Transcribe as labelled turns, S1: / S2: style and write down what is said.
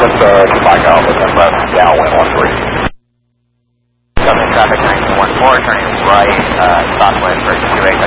S1: Left Mike Alpha, then left downwind 13.
S2: Southern traffic 1914, turning right, southwest for 28